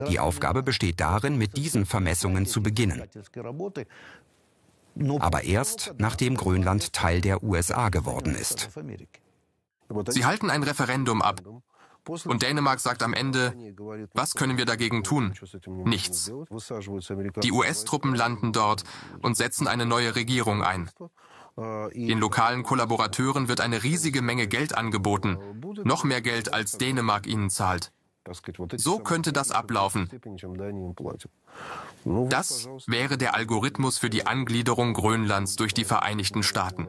Die Aufgabe besteht darin, mit diesen Vermessungen zu beginnen. Aber erst, nachdem Grönland Teil der USA geworden ist. Sie halten ein Referendum ab. Und Dänemark sagt am Ende, was können wir dagegen tun? Nichts. Die US-Truppen landen dort und setzen eine neue Regierung ein. Den lokalen Kollaborateuren wird eine riesige Menge Geld angeboten. Noch mehr Geld, als Dänemark ihnen zahlt. So könnte das ablaufen. Das wäre der Algorithmus für die Angliederung Grönlands durch die Vereinigten Staaten.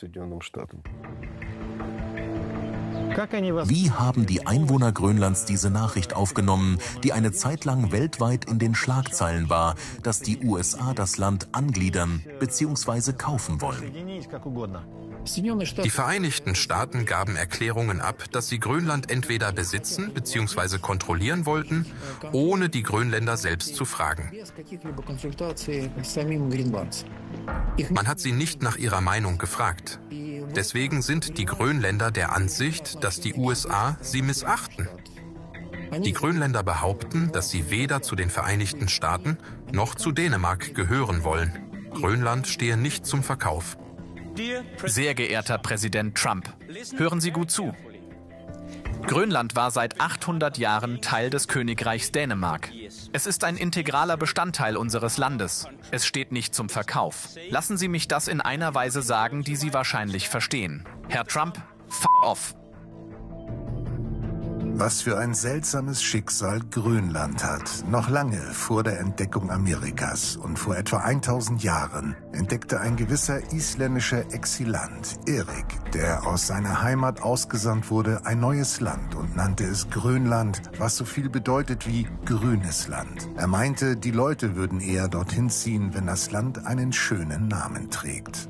Wie haben die Einwohner Grönlands diese Nachricht aufgenommen, die eine Zeit lang weltweit in den Schlagzeilen war, dass die USA das Land angliedern bzw. kaufen wollen? Die Vereinigten Staaten gaben Erklärungen ab, dass sie Grönland entweder besitzen bzw. kontrollieren wollten, ohne die Grönländer selbst zu fragen. Man hat sie nicht nach ihrer Meinung gefragt. Deswegen sind die Grönländer der Ansicht, dass die USA sie missachten. Die Grönländer behaupten, dass sie weder zu den Vereinigten Staaten noch zu Dänemark gehören wollen. Grönland stehe nicht zum Verkauf. Sehr geehrter Präsident Trump, hören Sie gut zu. Grönland war seit 800 Jahren Teil des Königreichs Dänemark. Es ist ein integraler Bestandteil unseres Landes. Es steht nicht zum Verkauf. Lassen Sie mich das in einer Weise sagen, die Sie wahrscheinlich verstehen. Herr Trump, f*** off. Was für ein seltsames Schicksal Grönland hat. Noch lange vor der Entdeckung Amerikas und vor etwa 1000 Jahren entdeckte ein gewisser isländischer Exilant, Erik, der aus seiner Heimat ausgesandt wurde, ein neues Land und nannte es Grönland, was so viel bedeutet wie grünes Land. Er meinte, die Leute würden eher dorthin ziehen, wenn das Land einen schönen Namen trägt.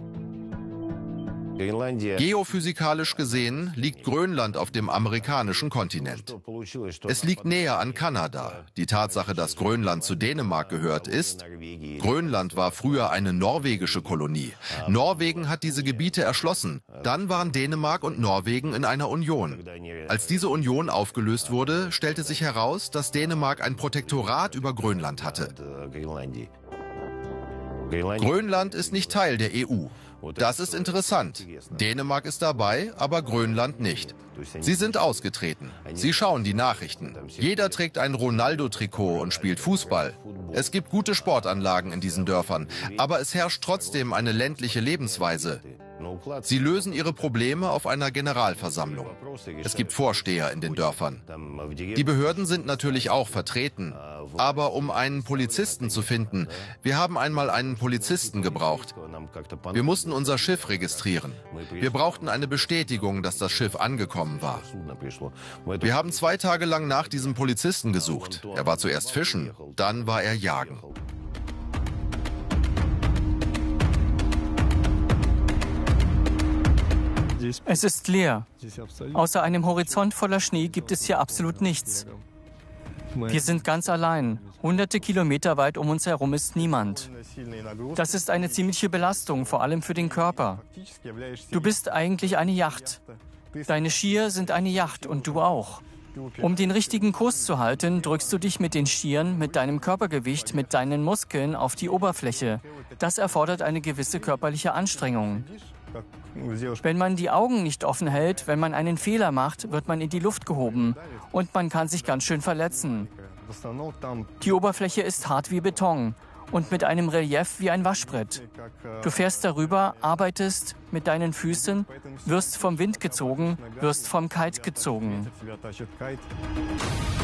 Geophysikalisch gesehen liegt Grönland auf dem amerikanischen Kontinent. Es liegt näher an Kanada. Die Tatsache, dass Grönland zu Dänemark gehört, ist: Grönland war früher eine norwegische Kolonie. Norwegen hat diese Gebiete erschlossen. Dann waren Dänemark und Norwegen in einer Union. Als diese Union aufgelöst wurde, stellte sich heraus, dass Dänemark ein Protektorat über Grönland hatte. Grönland ist nicht Teil der EU. Das ist interessant. Dänemark ist dabei, aber Grönland nicht. Sie sind ausgetreten. Sie schauen die Nachrichten. Jeder trägt ein Ronaldo-Trikot und spielt Fußball. Es gibt gute Sportanlagen in diesen Dörfern, aber es herrscht trotzdem eine ländliche Lebensweise. Sie lösen ihre Probleme auf einer Generalversammlung. Es gibt Vorsteher in den Dörfern. Die Behörden sind natürlich auch vertreten. Aber um einen Polizisten zu finden, wir haben einmal einen Polizisten gebraucht. Wir mussten unser Schiff registrieren. Wir brauchten eine Bestätigung, dass das Schiff angekommen war. Wir haben 2 Tage lang nach diesem Polizisten gesucht. Er war zuerst fischen, dann war er jagen. Es ist leer. Außer einem Horizont voller Schnee gibt es hier absolut nichts. Wir sind ganz allein. Hunderte Kilometer weit um uns herum ist niemand. Das ist eine ziemliche Belastung, vor allem für den Körper. Du bist eigentlich eine Yacht. Deine Skier sind eine Yacht und du auch. Um den richtigen Kurs zu halten, drückst du dich mit den Skiern, mit deinem Körpergewicht, mit deinen Muskeln auf die Oberfläche. Das erfordert eine gewisse körperliche Anstrengung. Wenn man die Augen nicht offen hält, wenn man einen Fehler macht, wird man in die Luft gehoben und man kann sich ganz schön verletzen. Die Oberfläche ist hart wie Beton und mit einem Relief wie ein Waschbrett. Du fährst darüber, arbeitest mit deinen Füßen, wirst vom Wind gezogen, wirst vom Kite gezogen.